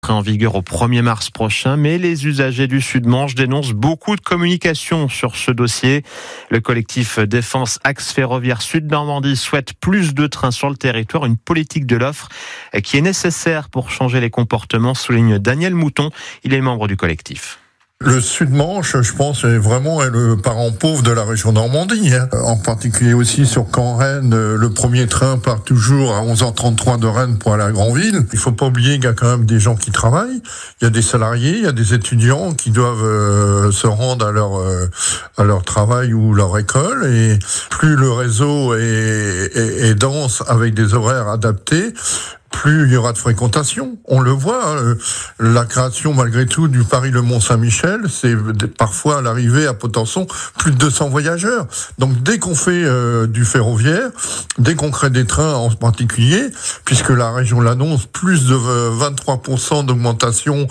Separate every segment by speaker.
Speaker 1: en vigueur au 1er mars prochain, mais les usagers du Sud-Manche dénoncent beaucoup de communication sur ce dossier. Le collectif Défense Axe Ferroviaire Sud-Normandie souhaite plus de trains sur le territoire, une politique de l'offre qui est nécessaire pour changer les comportements, souligne Daniel Mouton. Il est membre du collectif.
Speaker 2: Le Sud-Manche, je pense, est vraiment le parent pauvre de la région Normandie. En particulier aussi sur Caen-Rennes, le premier train part toujours à 11h33 de Rennes pour aller à Granville. Il faut pas oublier qu'il y a quand même des gens qui travaillent. Il y a des salariés, il y a des étudiants qui doivent se rendre à leur travail ou leur école. Et plus le réseau est dense avec des horaires adaptés, plus il y aura de fréquentation. On le voit, la création malgré tout du Paris-Le Mont-Saint-Michel, c'est parfois à l'arrivée à Potenson plus de 200 voyageurs. Donc dès qu'on fait du ferroviaire, dès qu'on crée des trains en particulier, puisque la région l'annonce, plus de 23% d'augmentation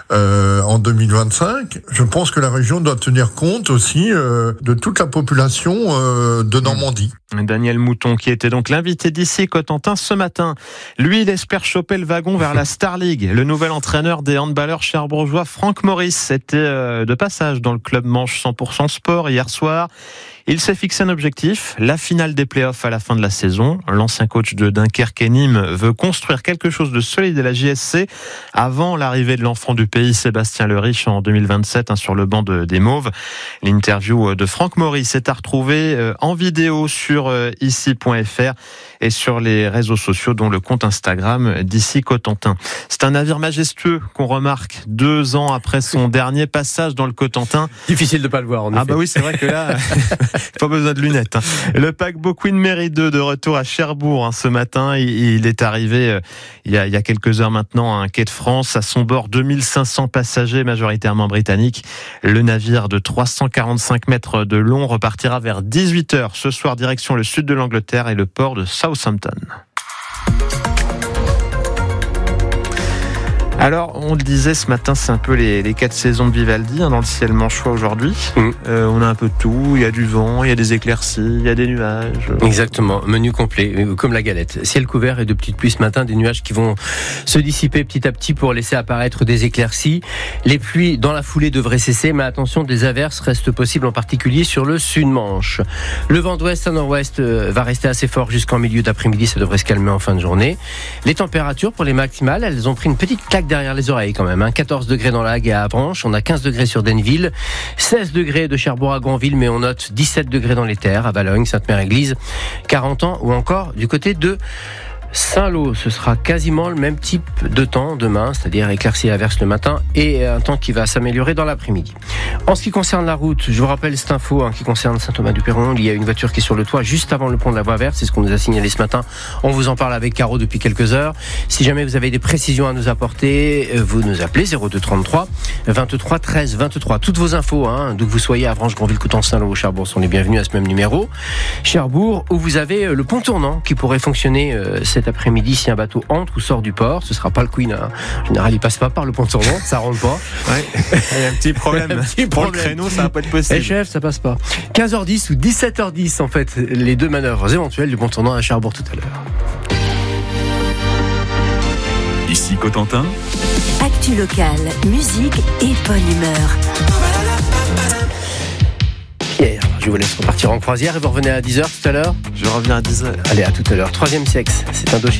Speaker 2: en 2025, je pense que la région doit tenir compte aussi de toute la population de Normandie.
Speaker 1: Daniel Mouton, qui était donc l'invité d'ici Cotentin ce matin. Lui, il espère choper le wagon vers la Star League. Le nouvel entraîneur des handballeurs cherbourgeois, Franck Maurice, était de passage dans le club Manche 100% Sport hier soir. Il s'est fixé un objectif, la finale des playoffs à la fin de la saison. L'ancien coach de Dunkerque et Nîmes veut construire quelque chose de solide à la JSC avant l'arrivée de l'enfant du pays, Sébastien Leriche, en 2027 sur le banc des Mauves. L'interview de Franck Maurice est à retrouver en vidéo sur ici.fr et sur les réseaux sociaux, dont le compte Instagram d'ici Cotentin. C'est un navire majestueux qu'on remarque 2 ans après son dernier passage dans le Cotentin.
Speaker 3: Difficile de pas le voir, en effet.
Speaker 1: Ah bah oui, c'est vrai que là, pas besoin de lunettes. Le paquebot Queen Mary 2 de retour à Cherbourg ce matin. Il est arrivé il y a quelques heures maintenant à un quai de France. À son bord, 2500 passagers, majoritairement britanniques. Le navire de 345 mètres de long repartira vers 18h ce soir, direction le sud de l'Angleterre et le port de Southampton. Alors, on le disait ce matin, c'est un peu les 4 saisons de Vivaldi dans le ciel manchois aujourd'hui. On a un peu de tout, il y a du vent, il y a des éclaircies, il y a des nuages.
Speaker 3: Exactement, menu complet, comme la galette. Ciel couvert et de petites pluies ce matin, des nuages qui vont se dissiper petit à petit pour laisser apparaître des éclaircies. Les pluies dans la foulée devraient cesser, mais attention, des averses restent possibles, en particulier sur le Sud-Manche. Le vent d'ouest à nord-ouest va rester assez fort jusqu'en milieu d'après-midi, ça devrait se calmer en fin de journée. Les températures pour les maximales, elles ont pris une petite claque derrière les oreilles quand même. 14 degrés dans la Hague et à Avranches, on a 15 degrés sur Denneville, 16 degrés de Cherbourg à Granville, mais on note 17 degrés dans les Terres, à Valognes, Sainte-Mère-Église, 40 ans, ou encore du côté de Saint-Lô. Ce sera quasiment le même type de temps demain, c'est-à-dire éclaircies et averses le matin et un temps qui va s'améliorer dans l'après-midi. En ce qui concerne la route, je vous rappelle cette info qui concerne Saint-Thomas-du-Perron. Il y a une voiture qui est sur le toit juste avant le pont de la Voie Verte, c'est ce qu'on nous a signalé ce matin. On vous en parle avec Caro depuis quelques heures. Si jamais vous avez des précisions à nous apporter, vous nous appelez 02 33 23 13 23. Toutes vos infos, d'où que vous soyez, Avranches, Granville, Coutances, Saint-Lô ou Cherbourg, sont les bienvenus à ce même numéro. Cherbourg, où vous avez le pont tournant qui pourrait fonctionner cet après-midi si un bateau entre ou sort du port. Ce sera pas le Queen. En général, il passe pas par le pont tournant, ça rentre pas.
Speaker 1: Ouais. Il y a un petit problème. Pour le créneau, ça va pas être possible.
Speaker 3: Et chef, ça passe pas. 15h10 ou 17h10 en fait, les 2 manœuvres éventuelles du pont tournant à Cherbourg tout à l'heure.
Speaker 4: Ici Cotentin.
Speaker 5: Actu locale, musique et bonne humeur.
Speaker 3: Pierre, je vous laisse repartir en croisière et vous revenez à 10h tout à l'heure.
Speaker 1: Je reviens à 10h.
Speaker 3: Allez, à tout à l'heure. 3e sexe, c'est un dossier.